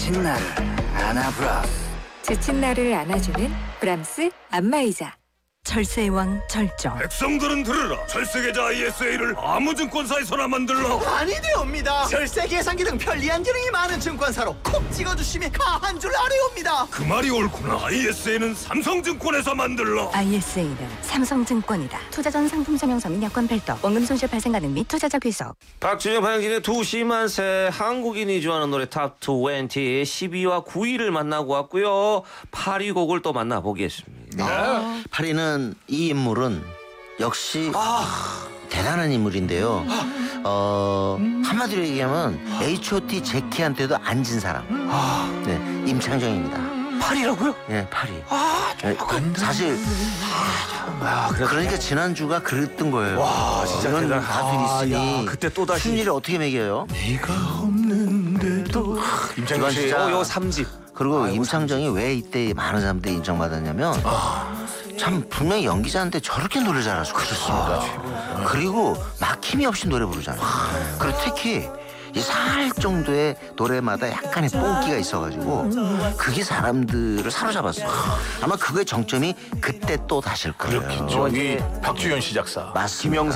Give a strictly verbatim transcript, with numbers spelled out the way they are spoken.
지친 나를 안아브라스. 지친 나를 안아주는 브람스 안마의자. 철새의 왕 절정. 백성들은 들으라. 철새계좌 아이에스에이를 아무 증권사에서나 만들라. 아니되옵니다. 절세 계산기 등 편리한 기능이 많은 증권사로 콕 찍어주시면 가한 줄 아뢰옵니다. 그 말이 옳구나. 아이에스에이는 삼성증권에서 만들라. 아이에스에이는 삼성증권이다. 투자 전 상품 설명서 및 여건 별도, 원금 손실 발생 가능 및 투자자 귀속. 박준영 방영진의 두 시만세. 한국인이 좋아하는 노래 탑 이십 십 위와 구 위를 만나고 왔고요. 팔 위 곡을 또 만나보겠습니다. 네. 팔 위는 이 인물은 역시 대단한 인물인데요. 어, 한마디로 얘기하면 에이치 오 티 제키한테도 안 진 사람. 네, 임창정입니다. 팔 위라고요? 네, 팔 위. 네, 사실 아, 그러니까 지난주가 그랬던 거예요. 와, 진짜 이런 대단. 가수 아, 있으니 야, 그때 또 다시 순위를 어떻게 매겨요? 네가 없는데도. 이건 진짜. 어, 요 삼 집. 그리고 아이고, 임창정이 왜 이때 많은 사람들이 인정받았냐면 참 분명히 연기자인데 저렇게 노래 잘할 수가 있었습니까? 그리고 막힘이 없이 노래 부르잖아요. 그리고 특히 이 살 정도의 노래마다 약간의 뽕기가 있어가지고 그게 사람들을 사로잡았어요. 아마 그거의 정점이 그때 또 다실 거예요. 저기 박주현 시 작사, 맞습니다.